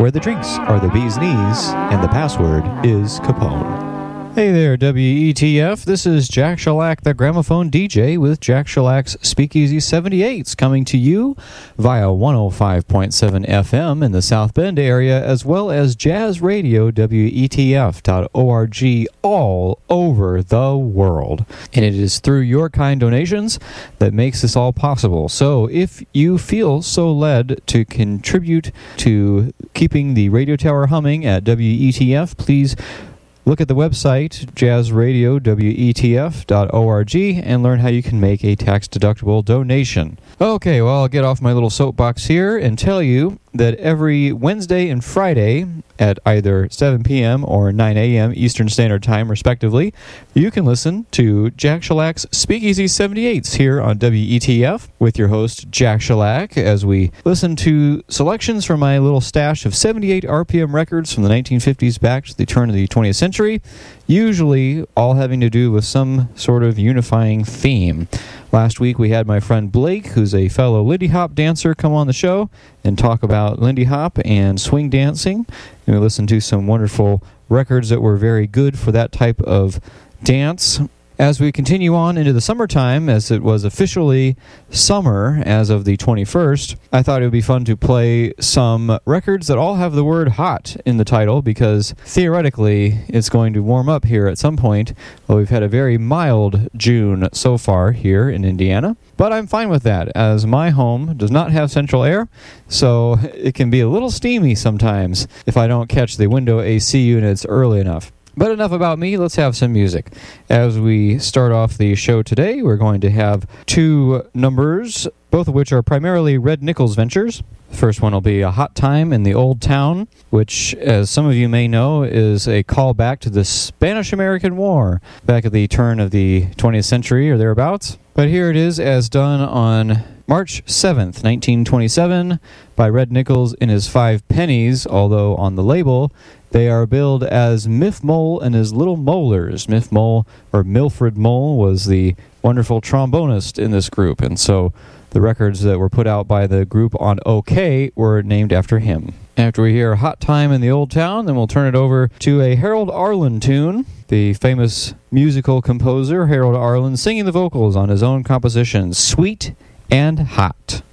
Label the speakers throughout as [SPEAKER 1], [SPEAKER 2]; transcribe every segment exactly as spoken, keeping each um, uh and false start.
[SPEAKER 1] where the drinks are the bee's knees and the password is Capone. Hey there, W E T F. This is Jack Shellac, the gramophone D J, with Jack Shellac's Speakeasy seventy-eights, coming to you via one oh five point seven F M in the South Bend area, as well as Jazz Radio, W E T F dot org, all over the world. And it is through your kind donations that makes this all possible. So if you feel so led to contribute to keeping the radio tower humming at W E T F, please look at the website, jazz radio W E T F dot org, and learn how you can make a tax-deductible donation. Okay, well, I'll get off my little soapbox here and tell you that every Wednesday and Friday at either seven p.m. or nine a.m. Eastern Standard Time, respectively, you can listen to Jack Shellac's Speakeasy seventy-eights here on W E T F with your host, Jack Shellac, as we listen to selections from my little stash of seventy-eight R P M records from the nineteen fifties back to the turn of the twentieth century, usually all having to do with some sort of unifying theme. Last week we had my friend Blake, who's a fellow Lindy Hop dancer, come on the show and talk about Lindy Hop and swing dancing. And we listened to some wonderful records that were very good for that type of dance. As we continue on into the summertime, as it was officially summer as of the twenty-first, I thought it would be fun to play some records that all have the word hot in the title, because theoretically it's going to warm up here at some point. Well, we've had a very mild June so far here in Indiana, but I'm fine with that, as my home does not have central air, so it can be a little steamy sometimes if I don't catch the window A C units early enough. But enough about me, let's have some music. As we start off the show today, we're going to have two numbers, both of which are primarily Red Nichols ventures. The first one will be A Hot Time in the Old Town, which, as some of you may know, is a callback to the Spanish-American War back at the turn of the twentieth century or thereabouts. But here it is as done on March seventh, nineteen twenty-seven, by Red Nichols in his Five Pennies, although on the label they are billed as Miff Mole and his Little Molars. Miff Mole, or Milfred Mole, was the wonderful trombonist in this group, and so the records that were put out by the group on OK were named after him. After we hear Hot Time in the Old Town, then we'll turn it over to a Harold Arlen tune. The famous musical composer Harold Arlen singing the vocals on his own composition, Sweet and Hot.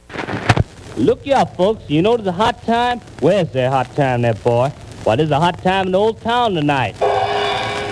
[SPEAKER 2] Look ya, folks, you know there's a hot time? Where's there hot time there, boy? Why, there's a hot time in the old town tonight.